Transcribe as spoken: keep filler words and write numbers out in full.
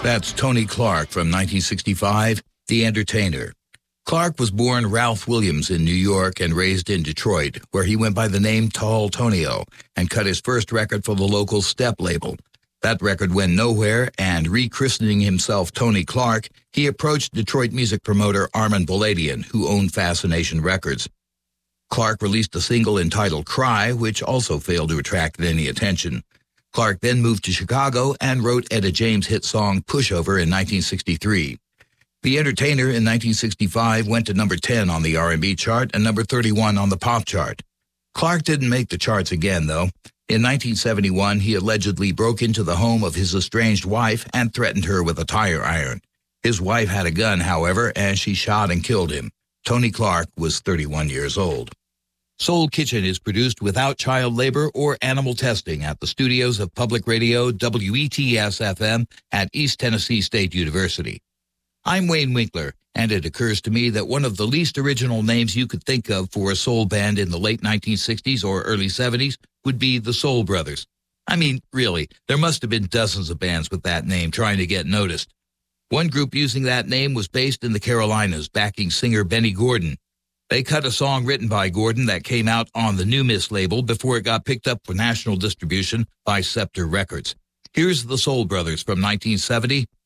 That's Tony Clark from nineteen sixty-five, The Entertainer. Clark was born Ralph Williams in New York and raised in Detroit, where he went by the name Tall Tonio and cut his first record for the local Step label. That record went nowhere, and rechristening himself Tony Clark, he approached Detroit music promoter Armand Baladian, who owned Fascination Records. Clark released a single entitled Cry, which also failed to attract any attention. Clark then moved to Chicago and wrote Etta James' hit song Pushover in nineteen sixty-three. The Entertainer in nineteen sixty-five went to number ten on the R and B chart and number thirty-one on the pop chart. Clark didn't make the charts again, though. In nineteen seventy-one, he allegedly broke into the home of his estranged wife and threatened her with a tire iron. His wife had a gun, however, and she shot and killed him. Tony Clark was thirty-one years old. Soul Kitchen is produced without child labor or animal testing at the studios of Public Radio W E T S F M at East Tennessee State University. I'm Wayne Winkler, and it occurs to me that one of the least original names you could think of for a soul band in the late nineteen sixties or early seventies would be the Soul Brothers. I mean, really, there must have been dozens of bands with that name trying to get noticed. One group using that name was based in the Carolinas, backing singer Benny Gordon. They cut a song written by Gordon that came out on the New Miss label before it got picked up for national distribution by Scepter Records. Here's the Soul Brothers from nineteen seventy,